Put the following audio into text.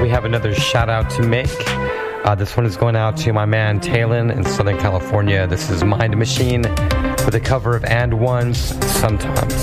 we have another shout out to make. This one is going out to my man Talon in Southern California. This is Mind Machine with a cover of And One's Sometimes.